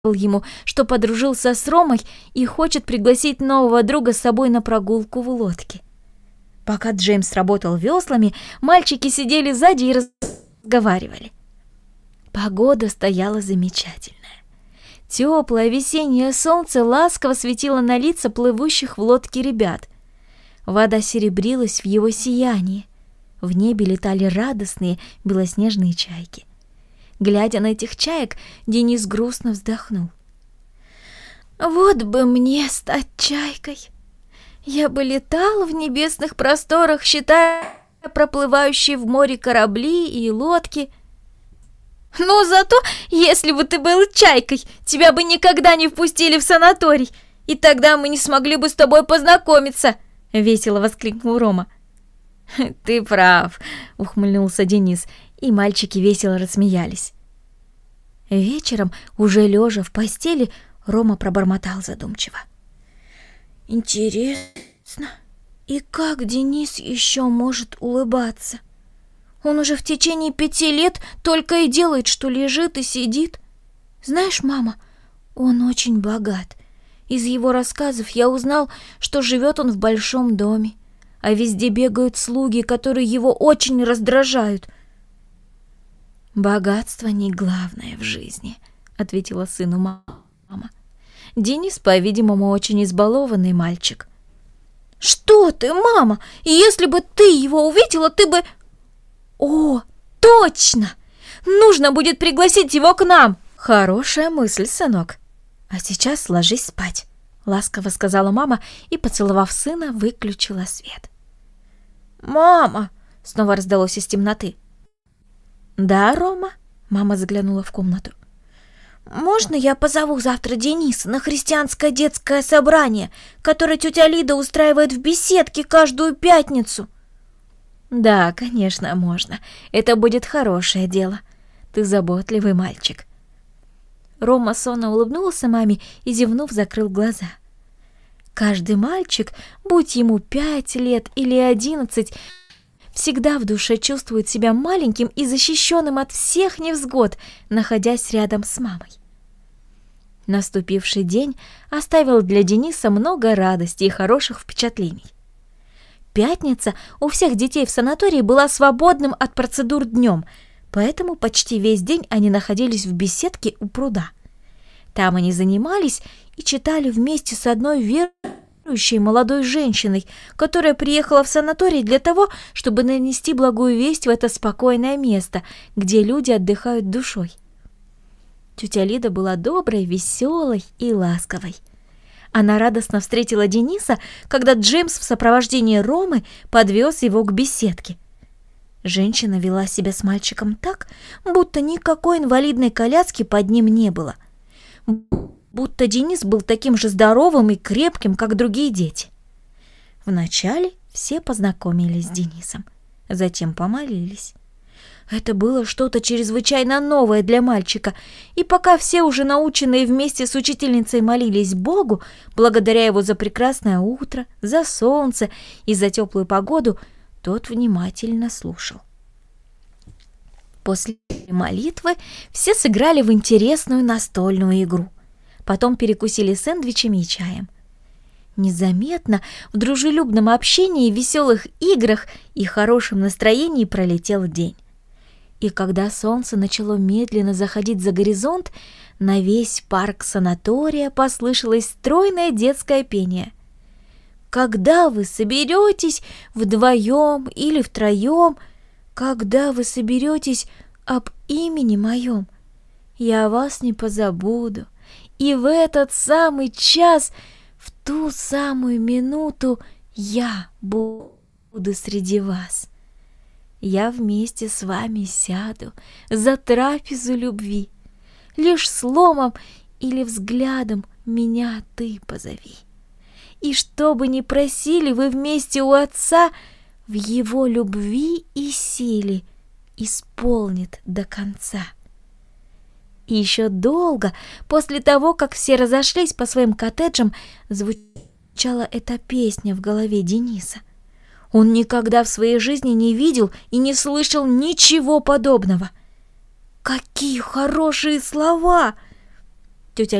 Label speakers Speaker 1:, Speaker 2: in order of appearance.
Speaker 1: ему, что подружился с Ромой и хочет пригласить нового друга с собой на прогулку в лодке. Пока Джеймс работал веслами, мальчики сидели сзади и разговаривали. Погода стояла замечательная. Теплое весеннее солнце ласково светило на лица плывущих в лодке ребят. Вода серебрилась в его сиянии. В небе летали радостные белоснежные чайки. Глядя на этих чаек, Денис грустно вздохнул. «Вот бы мне стать чайкой! Я бы летал в небесных просторах, считая проплывающие в море корабли и лодки. Но зато, если бы ты был чайкой, тебя бы никогда не впустили в санаторий, и тогда мы не смогли бы с тобой познакомиться!» — весело воскликнул Рома. «Ты прав», — ухмыльнулся Денис, и мальчики весело рассмеялись. Вечером, уже лежа в постели, Рома пробормотал задумчиво. «Интересно, и как Денис еще может улыбаться? Он уже в течение 5 лет только и делает, что лежит и сидит. Знаешь, мама, он очень богат. Из его рассказов я узнал, что живет он в большом доме, а везде бегают слуги, которые его очень раздражают». «Богатство не главное в жизни», — ответила сыну мама. «Денис, по-видимому, очень избалованный мальчик». «Что ты, мама? И если бы ты его увидела, ты бы...» «О, точно! Нужно будет пригласить его к нам!» «Хорошая мысль, сынок. А сейчас ложись спать», — ласково сказала мама и, поцеловав сына, выключила свет. «Мама!» — снова раздалось из темноты. «Да, Рома?» — мама заглянула в комнату. «Можно я позову завтра Дениса на христианское детское собрание, которое тетя Лида устраивает в беседке каждую пятницу?» «Да, конечно, можно. Это будет хорошее дело. Ты заботливый мальчик». Рома сонно улыбнулся маме и, зевнув, закрыл глаза. Каждый мальчик, будь ему 5 лет или 11, всегда в душе чувствует себя маленьким и защищенным от всех невзгод, находясь рядом с мамой. Наступивший день оставил для Дениса много радости и хороших впечатлений. Пятница у всех детей в санатории была свободным от процедур днем, поэтому почти весь день они находились в беседке у пруда. Там они занимались и читали вместе с одной верующей молодой женщиной, которая приехала в санаторий для того, чтобы нанести благую весть в это спокойное место, где люди отдыхают душой. Тетя Лида была доброй, веселой и ласковой. Она радостно встретила Дениса, когда Джеймс в сопровождении Ромы подвез его к беседке. Женщина вела себя с мальчиком так, будто никакой инвалидной коляски под ним не было, будто Денис был таким же здоровым и крепким, как другие дети. Вначале все познакомились с Денисом, затем помолились. Это было что-то чрезвычайно новое для мальчика, и пока все уже наученные вместе с учительницей молились Богу, благодаря его за прекрасное утро, за солнце и за теплую погоду, тот внимательно слушал. После молитвы все сыграли в интересную настольную игру. Потом перекусили сэндвичами и чаем. Незаметно в дружелюбном общении, веселых играх и хорошем настроении пролетел день. И когда солнце начало медленно заходить за горизонт, на весь парк санатория послышалось стройное детское пение. «Когда вы соберетесь вдвоем или втроем, когда вы соберетесь об имени моем, я вас не позабуду, и в этот самый час, в ту самую минуту я буду среди вас. Я вместе с вами сяду за трапезу любви. Лишь словом или взглядом меня ты позови. И что бы ни просили вы вместе у Отца, в Его любви и силе исполнит до конца». И еще долго после того, как все разошлись по своим коттеджам, звучала эта песня в голове Дениса. Он никогда в своей жизни не видел и не слышал ничего подобного. «Какие хорошие слова!»